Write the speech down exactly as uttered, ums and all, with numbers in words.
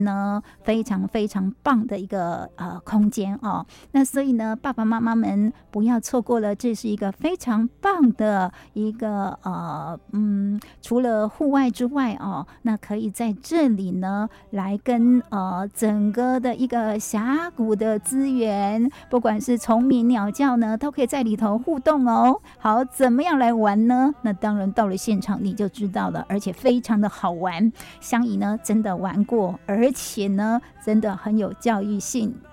呢非常非常棒的一个呃空间哦。那所以呢，爸爸妈妈们不要错过了，这是一个非常棒的一个呃嗯，除了户外之外哦，那可以在这里呢来跟呃整个的一个峡谷的资源，不管是虫鸣鸟叫呢，都可以在里头互动哦。好，怎么样来玩呢？那当然到了现场你就知道了，而且非常的好玩。香怡呢真的玩过，而且呢真的很有教育性。